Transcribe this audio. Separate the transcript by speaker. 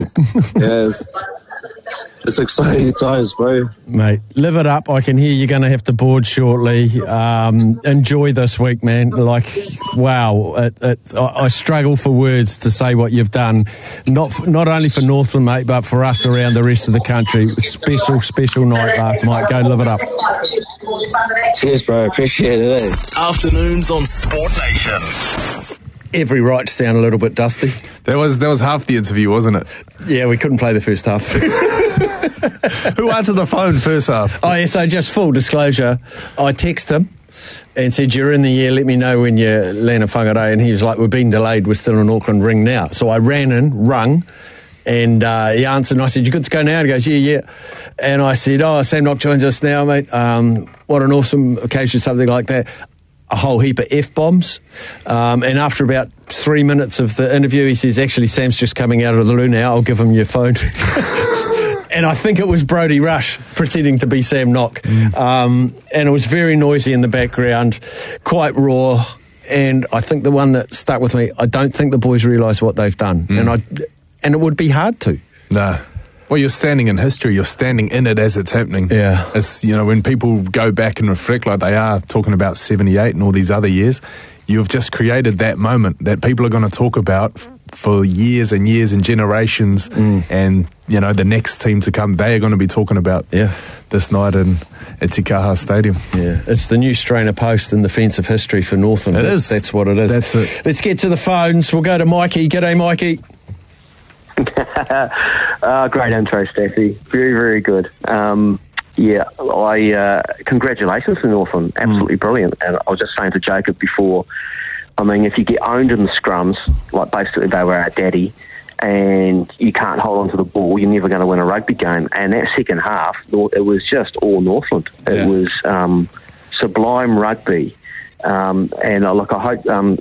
Speaker 1: Yeah, it's exciting times, bro.
Speaker 2: Mate, live it up. I can hear you're going to have to board shortly. Enjoy this week, man. Like, wow. I struggle for words to say what you've done. Not only for Northland, mate, but for us around the rest of the country. Special night last night. Go live it up.
Speaker 1: Cheers, bro. Appreciate it.
Speaker 3: Afternoons on Sport Nation.
Speaker 2: Every right to sound a little bit dusty.
Speaker 4: That was half the interview, wasn't it?
Speaker 2: Yeah, we couldn't play the first half.
Speaker 4: Who answered the phone first half?
Speaker 2: Oh, yeah, so just full disclosure, I texted him and said, you're in the air, let me know when you land a whangarei. And he was like, we've been delayed, we're still in Auckland, ring now. So I ran in, rung, and he answered, and I said, you good to go now? And he goes, yeah. And I said, Sam Nock joins us now, mate. What an awesome occasion, something like that. A whole heap of F-bombs. And after about 3 minutes of the interview, he says, actually, Sam's just coming out of the loo now. I'll give him your phone. And I think it was Brodie Rush pretending to be Sam Nock. And it was very noisy in the background, quite raw. And I think the one that stuck with me, I don't think the boys realise what they've done. And it would be hard to.
Speaker 4: No. Well, you're standing in history. You're standing in it as it's happening.
Speaker 2: Yeah.
Speaker 4: It's, when people go back and reflect like they are, talking about 78 and all these other years, you've just created that moment that people are going to talk about for years and years and generations. And, the next team to come, they are going to be talking about this night at Te Kaha Stadium.
Speaker 2: Yeah. It's the new Strainer Post in the defensive history for Northland.
Speaker 4: It is.
Speaker 2: That's what it is.
Speaker 4: That's it.
Speaker 2: Let's get to the phones. We'll go to Mikey. G'day, Mikey.
Speaker 5: Great intro, Steffi. Very, very good. Congratulations to Northland. Absolutely brilliant. And I was just saying to Jacob before, I mean, if you get owned in the scrums, like basically they were our daddy, and you can't hold on to the ball, you're never going to win a rugby game. And that second half, it was just all Northland. It was sublime rugby. And I hope